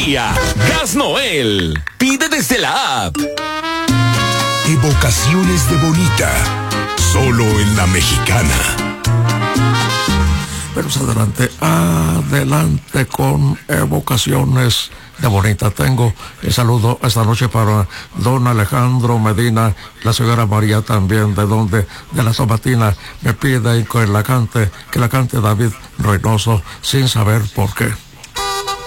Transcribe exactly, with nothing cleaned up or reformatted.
día. Gas Noel. Pide desde la app. Evocaciones de Bonita. Solo en La Mexicana. Pero adelante, adelante con Evocaciones de Bonita. Tengo el saludo esta noche para don Alejandro Medina, la señora María también, de donde, de la Sabatina, me pide que la cante, que la cante David Reynoso, sin saber por qué.